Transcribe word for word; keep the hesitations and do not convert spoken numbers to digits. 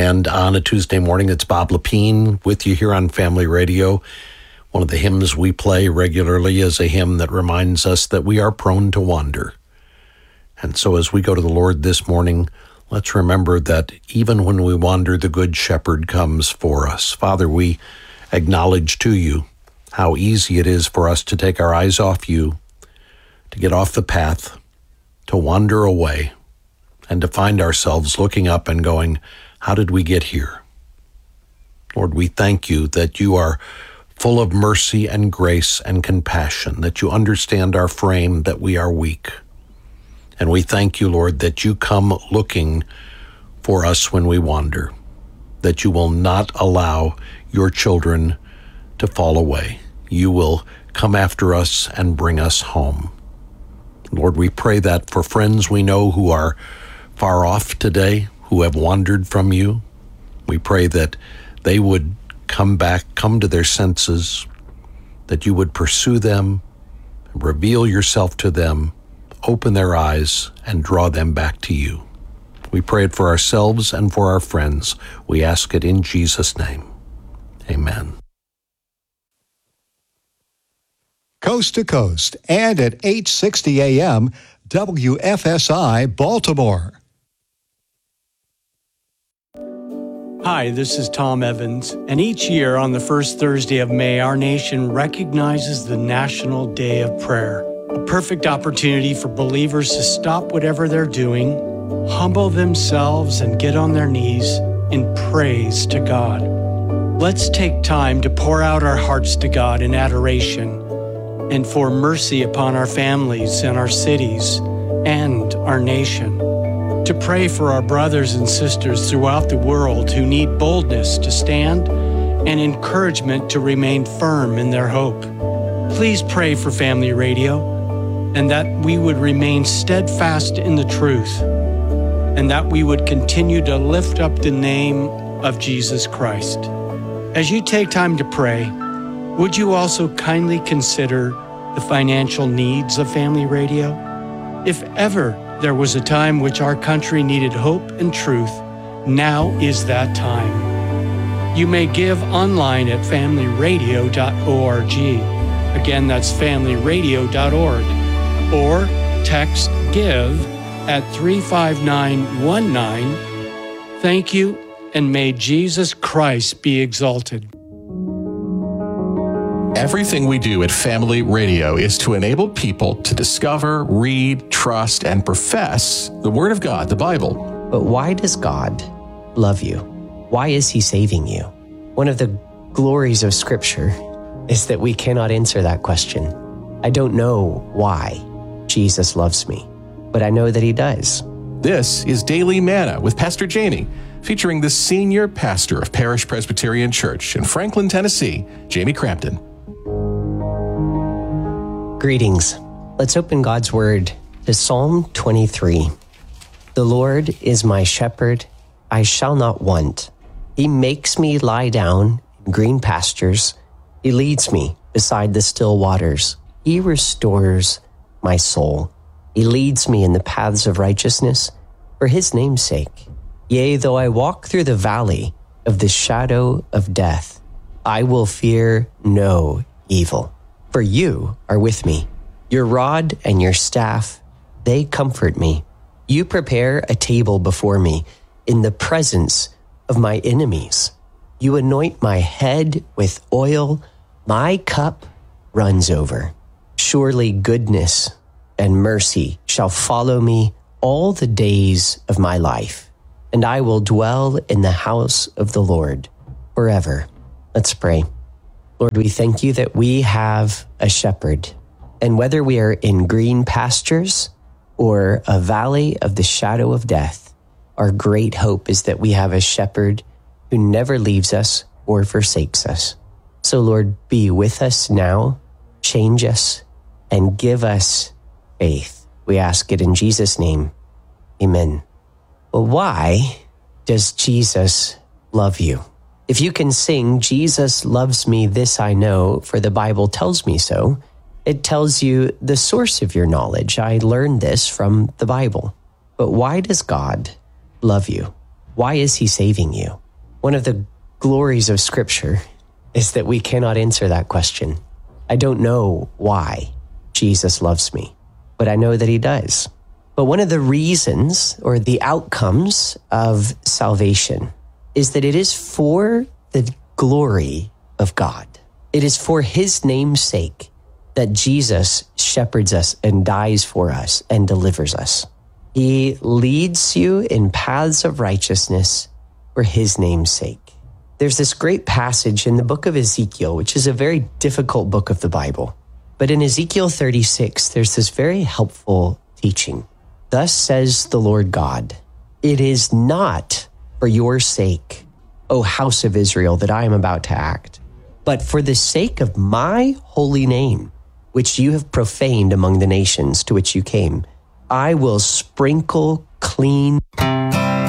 And on a Tuesday morning, it's Bob Lepine with you here on Family Radio. One of the hymns we play regularly is a hymn that reminds us that we are prone to wander. And so as we go to the Lord this morning, let's remember that even when we wander, the Good Shepherd comes for us. Father, we acknowledge to you how easy it is for us to take our eyes off you, to get off the path, to wander away, and to find ourselves looking up and going, how did we get here? Lord, we thank you that you are full of mercy and grace and compassion, that you understand our frame, that we are weak. And we thank you, Lord, that you come looking for us when we wander, that you will not allow your children to fall away. You will come after us and bring us home. Lord, we pray that for friends we know who are far off today, who have wandered from you, we pray that they would come back, come to their senses, that you would pursue them, reveal yourself to them, open their eyes, and draw them back to you. We pray it for ourselves and for our friends. We ask it in Jesus' name. Amen. Coast to Coast and at eight sixty A M, W F S I Baltimore. Hi, this is Tom Evans, and each year on the first Thursday of May, our nation recognizes the National Day of Prayer, a perfect opportunity for believers to stop whatever they're doing, humble themselves, and get on their knees in praise to God. Let's take time to pour out our hearts to God in adoration and for mercy upon our families and our cities and our nation. To pray for our brothers and sisters throughout the world who need boldness to stand and encouragement to remain firm in their hope. Please pray for Family Radio and that we would remain steadfast in the truth and that we would continue to lift up the name of Jesus Christ. As you take time to pray, would you also kindly consider the financial needs of Family Radio? If ever there was a time which our country needed hope and truth, now is that time. You may give online at family radio dot org. Again, that's family radio dot org. Or text GIVE at three five nine one nine. Thank you, and may Jesus Christ be exalted. Everything we do at Family Radio is to enable people to discover, read, trust, and profess the Word of God, the Bible. But why does God love you? Why is He saving you? One of the glories of Scripture is that we cannot answer that question. I don't know why Jesus loves me, but I know that He does. This is Daily Manna with Pastor Jamie, featuring the senior pastor of Parish Presbyterian Church in Franklin, Tennessee, Jamie Crampton. Greetings. Let's open God's Word to Psalm twenty-three. The Lord is my shepherd, I shall not want. He makes me lie down in green pastures. He leads me beside the still waters. He restores my soul. He leads me in the paths of righteousness for His name's sake. Yea, though I walk through the valley of the shadow of death, I will fear no evil. For you are with me. Your rod and your staff, they comfort me. You prepare a table before me in the presence of my enemies. You anoint my head with oil. My cup runs over. Surely goodness and mercy shall follow me all the days of my life, and I will dwell in the house of the Lord forever. Let's pray. Lord, we thank you that we have a shepherd, and whether we are in green pastures or a valley of the shadow of death, our great hope is that we have a shepherd who never leaves us or forsakes us. So Lord, be with us now, change us, and give us faith. We ask it in Jesus' name. Amen. Well, why does Jesus love you? If you can sing, Jesus loves me, this I know, for the Bible tells me so, it tells you the source of your knowledge. I learned this from the Bible. But why does God love you? Why is he saving you? One of the glories of Scripture is that we cannot answer that question. I don't know why Jesus loves me, but I know that he does. But one of the reasons or the outcomes of salvation is that it is for the glory of God. It is for his name's sake that Jesus shepherds us and dies for us and delivers us. He leads you in paths of righteousness for his name's sake. There's this great passage in the book of Ezekiel, which is a very difficult book of the Bible. But in Ezekiel thirty-six, there's this very helpful teaching. Thus says the Lord God, it is not for your sake, O house of Israel, that I am about to act, but for the sake of my holy name, which you have profaned among the nations to which you came, I will sprinkle clean